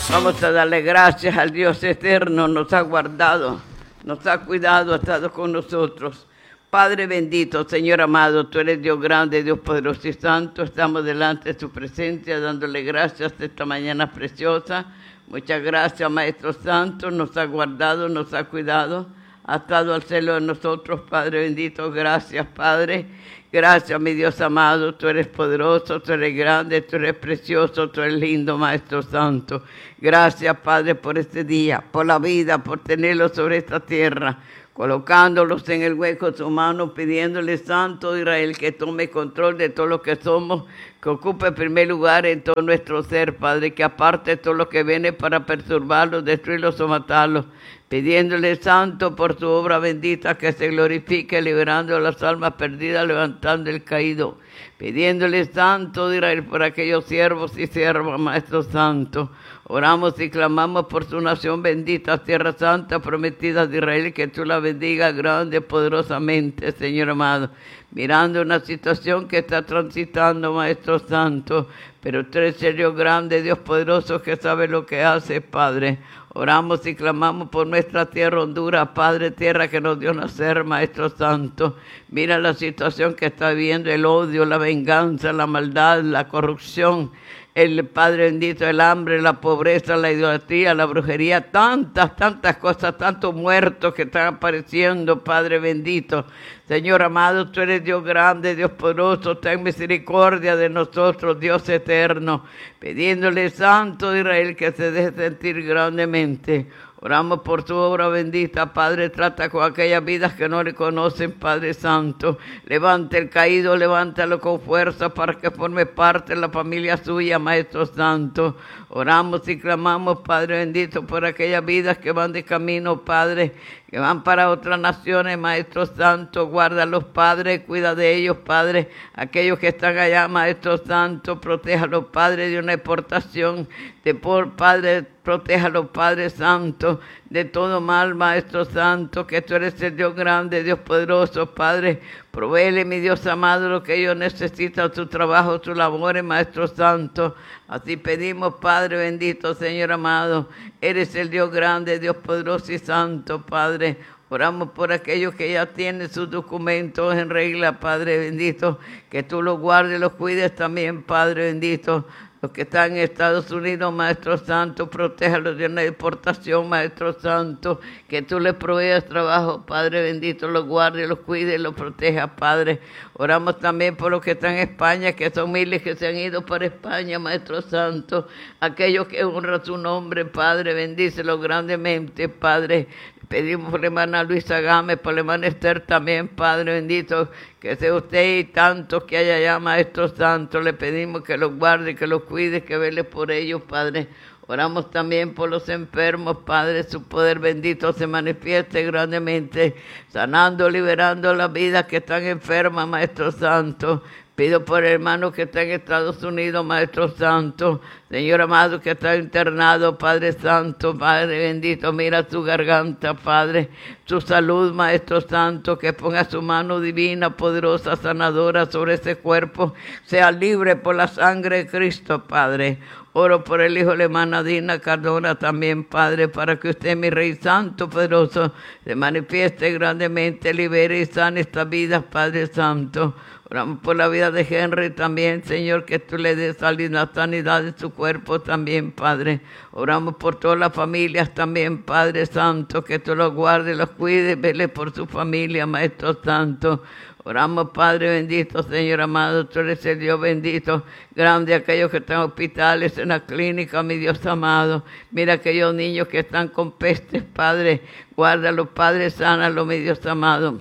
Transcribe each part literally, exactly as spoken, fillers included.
Vamos a darle gracias al Dios eterno, nos ha guardado, nos ha cuidado, ha estado con nosotros. Padre bendito, Señor amado, tú eres Dios grande, Dios poderoso y santo. Estamos delante de su presencia dándole gracias esta mañana preciosa. Muchas gracias, Maestro Santo, nos ha guardado, nos ha cuidado, ha estado al celo de nosotros, Padre bendito. Gracias, Padre. Gracias, mi Dios amado, tú eres poderoso, tú eres grande, tú eres precioso, tú eres lindo, Maestro Santo. Gracias, Padre, por este día, por la vida, por tenerlos sobre esta tierra, colocándolos en el hueco de su mano, pidiéndole, Santo de Israel, que tome control de todo lo que somos, que ocupe el primer lugar en todo nuestro ser, Padre, que aparte todo lo que viene para perturbarlos, destruirlos o matarlos, pidiéndole, Santo, por su obra bendita, que se glorifique, liberando las almas perdidas, levantando el caído, pidiéndole, Santo de Israel, por aquellos siervos y siervas, Maestro Santo. Oramos y clamamos por su nación bendita, tierra santa, prometida de Israel, que tú la bendiga grande, poderosamente, Señor amado. Mirando una situación que está transitando, Maestro Santo, pero tú eres el Dios grande, Dios poderoso, que sabe lo que hace, Padre. Oramos y clamamos por nuestra tierra, Honduras, Padre, tierra que nos dio nacer, Maestro Santo. Mira la situación que está viviendo, el odio, la venganza, la maldad, la corrupción, el Padre bendito, el hambre, la pobreza, la idolatría, la brujería, tantas, tantas cosas, tantos muertos que están apareciendo, Padre bendito. Señor amado, tú eres Dios grande, Dios poderoso, ten misericordia de nosotros, Dios eterno, pidiéndole, Santo de Israel, que se deje sentir grandemente. Oramos por tu obra bendita, Padre, trata con aquellas vidas que no le conocen, Padre Santo. Levanta el caído, levántalo con fuerza para que forme parte de la familia suya, Maestro Santo. Oramos y clamamos, Padre bendito, por aquellas vidas que van de camino, Padre, que van para otras naciones, Maestro Santo. Guárdalos, Padre, cuida de ellos, Padre. Aquellos que están allá, Maestro Santo, protéjalos, Padre, de una exportación, de por, Padre, protéjalos, Padre Santo, de todo mal, Maestro Santo, que tú eres el Dios grande, Dios poderoso, Padre. Provéele, mi Dios amado, lo que ellos necesitan, su trabajo, su labor, Maestro Santo. Así pedimos, Padre bendito, Señor amado. Eres el Dios grande, Dios poderoso y santo, Padre. Oramos por aquellos que ya tienen sus documentos en regla, Padre bendito. Que tú los guardes, los cuides también, Padre bendito. Los que están en Estados Unidos, Maestro Santo, protéjalos de una deportación, Maestro Santo, que tú les proveas trabajo, Padre bendito, los guarde, los cuide, los proteja, Padre. Oramos también por los que están en España, que son miles que se han ido para España, Maestro Santo, aquellos que honran su nombre, Padre, bendícelos grandemente, Padre. Pedimos por la hermana Luisa Gámez, por la hermana Esther también, Padre bendito, que sea usted y tantos que haya allá, Maestro Santo, le pedimos que los guarde, que los cuide, que vele por ellos, Padre. Oramos también por los enfermos, Padre, su poder bendito se manifieste grandemente, sanando, liberando las vidas que están enfermas, Maestro Santo. Pido por el hermano que está en Estados Unidos, Maestro Santo, Señor amado, que está internado, Padre Santo, Padre bendito, mira su garganta, Padre, su salud, Maestro Santo, que ponga su mano divina, poderosa, sanadora sobre ese cuerpo, sea libre por la sangre de Cristo, Padre. Oro por el hijo de la hermana Dina Cardona también, Padre, para que usted, mi Rey Santo, poderoso, se manifieste grandemente, libere y sane estas vidas, Padre Santo. Oramos por la vida de Henry también, Señor, que tú le des la sanidad de su cuerpo también, Padre. Oramos por todas las familias también, Padre Santo, que tú los guardes, los cuides, vele por su familia, Maestro Santo. Oramos, Padre bendito, Señor amado, tú eres el Dios bendito, grande aquellos que están en hospitales, en la clínica, mi Dios amado. Mira aquellos niños que están con pestes, Padre, guárdalos, Padre, sánalos, mi Dios amado.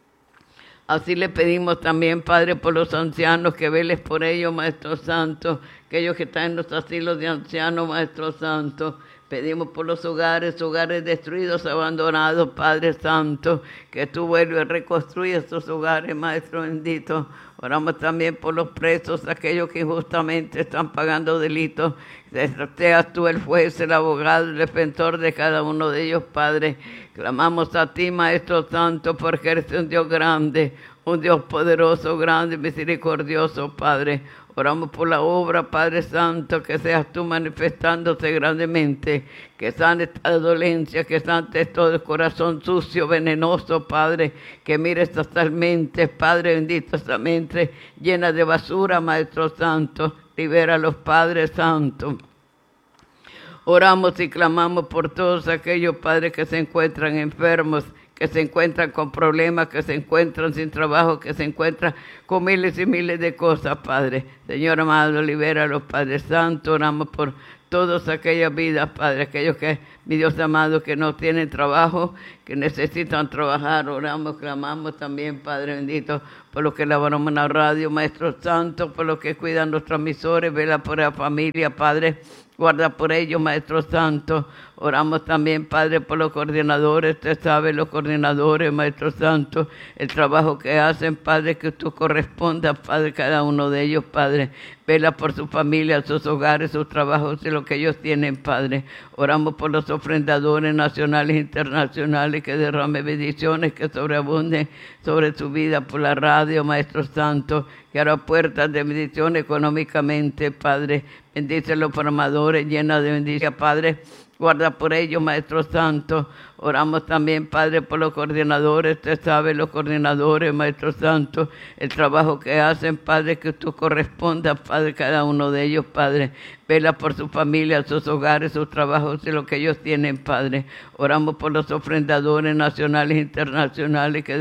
Así le pedimos también, Padre, por los ancianos, que veles por ellos, Maestro Santo, aquellos que están en los asilos de ancianos, Maestro Santo. Pedimos por los hogares, hogares destruidos, abandonados, Padre Santo, que tú vuelves a reconstruir estos hogares, Maestro bendito. Oramos también por los presos, aquellos que injustamente están pagando delitos. Seas tú el juez, el abogado, el defensor de cada uno de ellos, Padre. Clamamos a ti, Maestro Santo, porque eres un Dios grande, un Dios poderoso, grande, misericordioso, Padre. Oramos por la obra, Padre Santo, que seas tú manifestándose grandemente, que sane esta dolencia, que sane todo el corazón sucio, venenoso, Padre, que mire estas mentes, Padre bendito, esta mente llena de basura, Maestro Santo, libera a los Padres Santos. Oramos y clamamos por todos aquellos padres que se encuentran enfermos, que se encuentran con problemas, que se encuentran sin trabajo, que se encuentran con miles y miles de cosas, Padre. Señor amado, libera a los Padres Santos. Oramos por todas aquellas vidas, Padre, aquellos que, mi Dios amado, que no tienen trabajo, que necesitan trabajar. Oramos, clamamos también, Padre bendito, por los que laboramos en la radio, Maestro Santo, por los que cuidan los transmisores, vela por la familia, Padre. Guarda por ellos, Maestro Santo. Oramos también, Padre, por los coordinadores. Usted sabe, los coordinadores, Maestro Santo, el trabajo que hacen, Padre, que tú correspondas, Padre, cada uno de ellos, Padre. Vela por su familia, sus hogares, sus trabajos y lo que ellos tienen, Padre. Oramos por los ofrendadores nacionales e internacionales, que derrame bendiciones, que sobreabunden sobre su vida por la radio, Maestro Santo, que abra puertas de bendición económicamente, Padre. Bendice a los formadores, llena de bendición, Padre. Guarda por ellos, Maestro Santo. Oramos también, Padre, por los coordinadores. Usted sabe, los coordinadores, Maestro Santo, el trabajo que hacen, Padre, que tú correspondas, Padre, cada uno de ellos, Padre. Vela por su familia, sus hogares, sus trabajos y lo que ellos tienen, Padre. Oramos por los ofrendadores nacionales e internacionales que